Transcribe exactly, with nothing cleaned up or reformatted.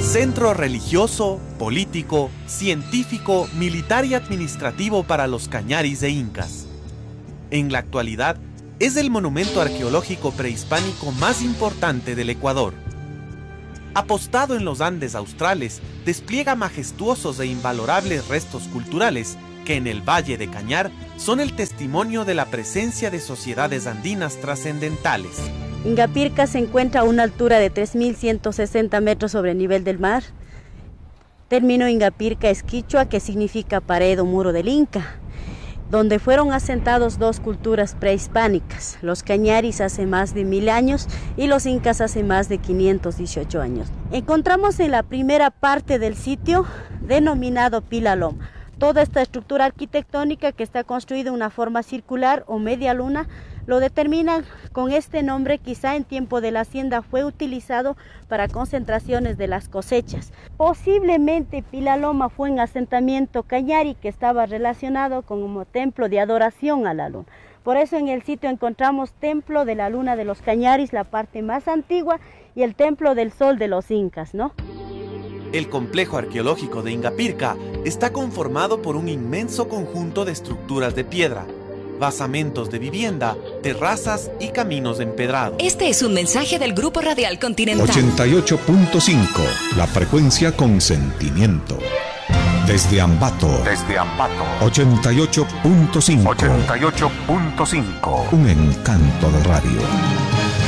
Centro religioso, político, científico, militar y administrativo para los cañaris e incas. En la actualidad, es el monumento arqueológico prehispánico más importante del Ecuador. Apostado en los Andes australes, despliega majestuosos e invalorables restos culturales que en el Valle de Cañar son el testimonio de la presencia de sociedades andinas trascendentales. Ingapirca se encuentra a una altura de tres mil ciento sesenta metros sobre el nivel del mar. Término Ingapirca es quichua, que significa pared o muro del Inca, donde fueron asentados dos culturas prehispánicas, los cañaris hace más de mil años y los incas hace más de quinientos dieciocho años. Encontramos en la primera parte del sitio, denominado Pilaloma, toda esta estructura arquitectónica que está construida en una forma circular o media luna, lo determinan con este nombre. Quizá en tiempo de la hacienda fue utilizado para concentraciones de las cosechas. Posiblemente Pilaloma fue un asentamiento cañari que estaba relacionado con un templo de adoración a la luna. Por eso en el sitio encontramos templo de la luna de los cañaris, la parte más antigua, y el templo del sol de los incas, ¿no? El complejo arqueológico de Ingapirca está conformado por un inmenso conjunto de estructuras de piedra, basamentos de vivienda, terrazas y caminos empedrados. Este es un mensaje del Grupo Radial Continental. ochenta y ocho punto cinco, la frecuencia con sentimiento. Desde Ambato. Desde Ambato. ochenta y ocho punto cinco. ochenta y ocho punto cinco. Un encanto de radio.